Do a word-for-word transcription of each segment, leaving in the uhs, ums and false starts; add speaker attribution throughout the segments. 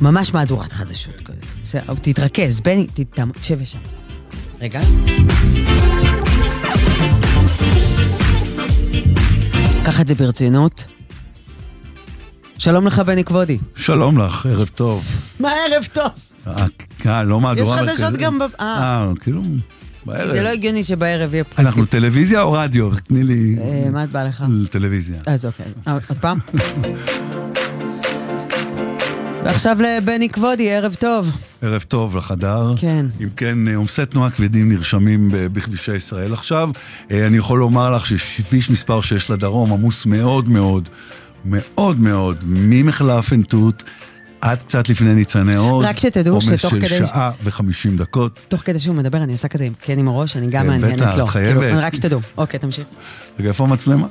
Speaker 1: ממש מהדורת חדשות כזה. תתרכז, בני, תשב שם. רגע. קח את זה ברצינות. שלום לך, בני כבודי.
Speaker 2: שלום לך, ערב טוב.
Speaker 1: מה ערב טוב?
Speaker 2: אה, לא מהדורה
Speaker 1: מרכזית. יש חדשות גם...
Speaker 2: אה, כאילו... בערב.
Speaker 1: זה לא הגיוני שבערב יהיה פקקים.
Speaker 2: אנחנו טלוויזיה או רדיו? תני לי...
Speaker 1: מה את בא לך?
Speaker 2: טלוויזיה.
Speaker 1: אז אוקיי. עוד פעם? ועכשיו לבני כבודי, ערב טוב.
Speaker 2: ערב טוב לחדר.
Speaker 1: כן.
Speaker 2: אם כן, עומסי תנועה כבדים נרשמים בכבישי ישראל עכשיו. אני יכול לומר לך שכביש מספר שש לדרום עמוס מאוד מאוד, מאוד מאוד, ממחלף עין תות, עד קצת לפני ניצני עוז.
Speaker 1: רק שתדעו שתוך כדי...
Speaker 2: עומס של שעה וחמישים דקות.
Speaker 1: תוך כדי שהוא מדבר, אני עושה כזה עם כן עם הראש, אני גם מעניינת לו.
Speaker 2: בטח, את חייבת.
Speaker 1: רק שתדעו. אוקיי, תמשיך.
Speaker 2: רגע, איפה המצלמה?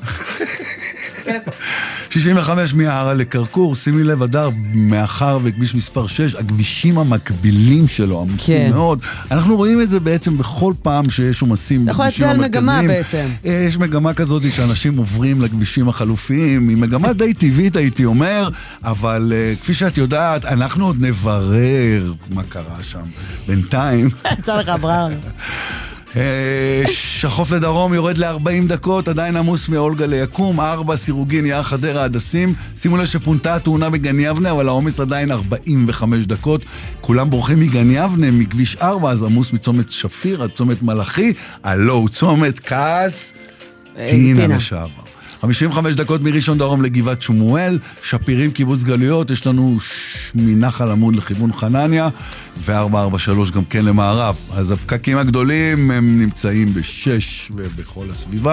Speaker 2: שישים וחמש מהערה לקרקור, שימי לב, אדר, מאחר וכביש מספר שש, הכבישים המקבילים שלו, עמוסים מאוד. אנחנו רואים את זה בעצם בכל פעם שיש עומסים בכבישים המרכזיים. אתה יכול להצביע על מגמה בעצם. יש מגמה כזאת שאנשים עוברים לכבישים החלופיים, היא מגמה די טבעית, הייתי אומר, אבל כפי שאת יודעת, אנחנו עוד נברר מה קרה שם. בינתיים...
Speaker 1: יצא לך בראון.
Speaker 2: שחוף לדרום יורד ל-ארבעים דקות, עדיין עמוס מאולגה ליקום, ארבע סירוגין, יער חדרה הדסים. שימו לב שפונתה התאונה בגן יבנה, אבל העומס עדיין ארבעים וחמש דקות. כולם בורחים מגן יבנה, מכביש ארבע, אז עמוס מצומת שפיר עד צומת מלאכי, הלא הוא צומת כעס טינה לשעבר. חמישים וחמש דקות מראשון דרום לגבעת שמואל, שפירים קיבוץ גלויות, יש לנו מנחל עמוד לכיוון חנניה, ו-ארבע ארבע שלוש גם כן למערב. אז הפקקים הגדולים הם נמצאים בשש ובכל הסביבה.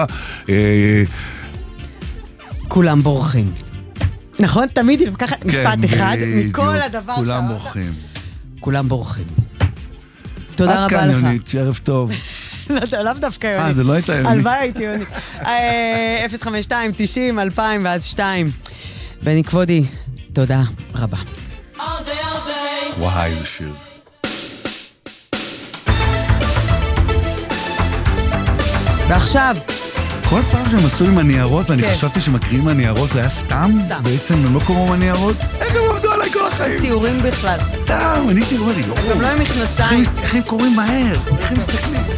Speaker 1: כולם בורחים. נכון? תמיד לקחת משפט אחד מכל הדבר שם.
Speaker 2: כולם בורחים.
Speaker 1: כולם בורחים. תודה רבה לך.
Speaker 2: עד כאן יונית, שערב טוב.
Speaker 1: לא דווקא יוני.
Speaker 2: אה, זה לא הייתה יוני.
Speaker 1: הלוואי הייתי יוני. אפס חמש שתיים תשעים אלפיים ואז שתיים. בני כבודי, תודה רבה.
Speaker 2: וואי, איזה שיר.
Speaker 1: ועכשיו...
Speaker 2: כל פעם שהם עשו עם הניירות, ואני חשבתי שמקריאים הניירות, זה היה סתם? בעצם הם לא קוראים הניירות? איך הם עבדו עליי כל החיים?
Speaker 1: ציורים בכלל.
Speaker 2: סתם, אני הייתי רואה,
Speaker 1: גם לא עם מכנסיים.
Speaker 2: איך הם קוראים מהר? איך הם מסתכלים?